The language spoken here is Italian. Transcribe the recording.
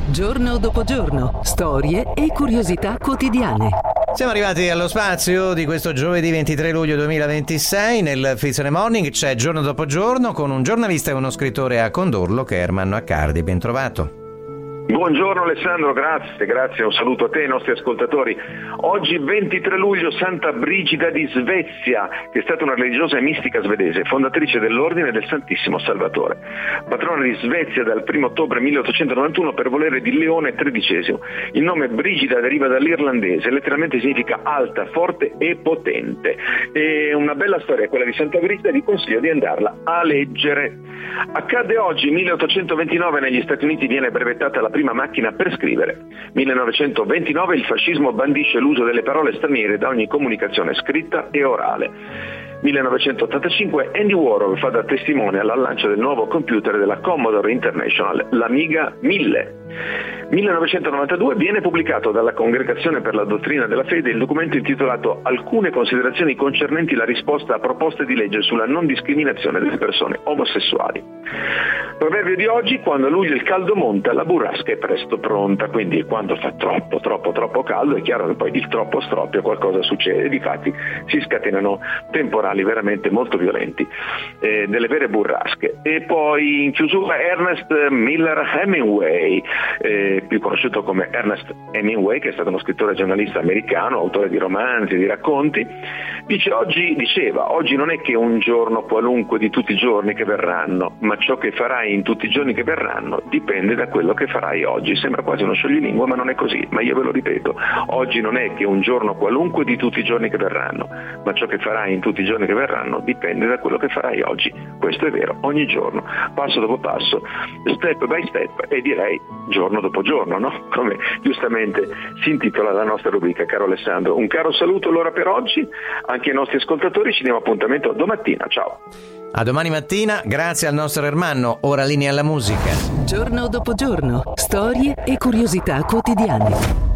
Giorno dopo giorno, storie e curiosità quotidiane. Siamo arrivati allo spazio di questo giovedì 23 luglio 2026. Nel Fizzone Morning c'è Giorno dopo giorno con un giornalista e uno scrittore a condurlo che è Ermanno Accardi. Ben trovato. Buongiorno Alessandro, grazie, un saluto a te e ai nostri ascoltatori. Oggi 23 luglio Santa Brigida di Svezia, che è stata una religiosa e mistica svedese, fondatrice dell'Ordine del Santissimo Salvatore. Patrona di Svezia dal 1 ottobre 1891 per volere di Leone XIII. Il nome Brigida deriva dall'irlandese, letteralmente significa alta, forte e potente. E una bella storia quella di Santa Brigida, vi consiglio di andarla a leggere. Accade oggi, 1829, negli Stati Uniti viene brevettata la prima macchina per scrivere. 1929 il fascismo bandisce l'uso delle parole straniere da ogni comunicazione scritta e orale. 1985 Andy Warhol fa da testimone alla lancia del nuovo computer della Commodore International, l'Amiga 1000. 1992 viene pubblicato dalla Congregazione per la Dottrina della Fede il documento intitolato Alcune considerazioni concernenti la risposta a proposte di legge sulla non discriminazione delle persone omosessuali. Proverbio di oggi: quando a luglio il caldo monta, la burrasca è presto pronta. Quindi quando fa troppo caldo è chiaro che poi il troppo stroppio qualcosa succede, difatti si scatenano temporali veramente molto violenti, delle vere burrasche. E poi in chiusura Ernest Miller Hemingway, più conosciuto come Ernest Hemingway, che è stato uno scrittore e giornalista americano, autore di romanzi, di racconti, diceva oggi non è che un giorno qualunque di tutti i giorni che verranno, ma ciò che farai in tutti i giorni che verranno dipende da quello che farai oggi. Sembra quasi uno scioglilingua, ma non è così, ma io ve lo ripeto: oggi non è che un giorno qualunque di tutti i giorni che verranno, ma ciò che farai in tutti i giorni che verranno dipende da quello che farai oggi. Questo è vero, ogni giorno, passo dopo passo, step by step, e direi giorno dopo giorno, no? Come giustamente si intitola la nostra rubrica, caro Alessandro. Un caro saluto allora per oggi, anche ai nostri ascoltatori, ci diamo appuntamento domattina, ciao. A domani mattina, grazie al nostro Ermanno. Ora linea alla musica. Giorno dopo giorno, storie e curiosità quotidiane.